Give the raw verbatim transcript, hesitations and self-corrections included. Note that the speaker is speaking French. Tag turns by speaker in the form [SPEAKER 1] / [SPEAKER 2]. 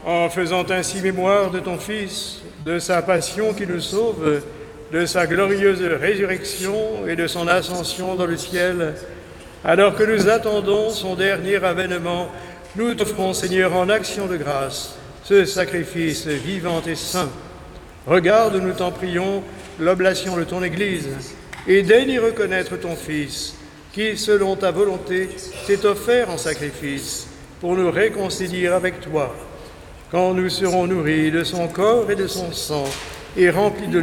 [SPEAKER 1] en faisant ainsi mémoire de ton Fils, de sa passion qui nous sauve, de sa glorieuse résurrection et de son ascension dans le ciel, alors que nous attendons son dernier avènement, nous t'offrons, Seigneur, en action de grâce, ce sacrifice vivant et saint. Regarde, nous t'en prions, l'oblation de ton Église, et daigne y reconnaître ton Fils, qui, selon ta volonté, s'est offert en sacrifice pour nous réconcilier avec toi. Quand nous serons nourris de son corps et de son sang, et remplis de